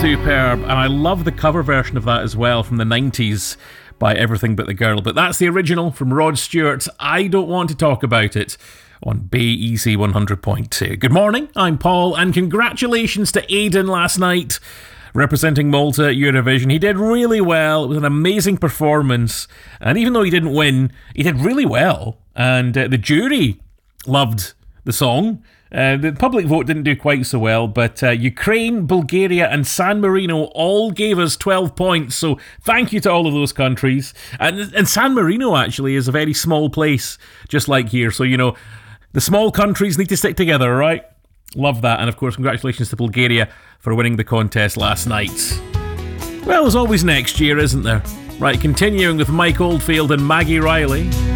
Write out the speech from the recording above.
superb, and I love the cover version of that as well from the 90s by Everything But the Girl. But that's the original from Rod Stewart. I Don't Want to Talk About It on Bay Easy 100.2. Good morning, I'm Paul, and congratulations to Aidan last night representing Malta at Eurovision. He did really well. It was an amazing performance, and even though he didn't win, he did really well, and the jury loved the song. The public vote didn't do quite so well, but Ukraine, Bulgaria and San Marino all gave us 12 points, so thank you to all of those countries. And San Marino actually is a very small place, just like here, so you know, the small countries need to stick together, right? Love that, and of course congratulations to Bulgaria for winning the contest last night. Well, there's always next year, isn't there? Right, continuing with Mike Oldfield and Maggie Riley.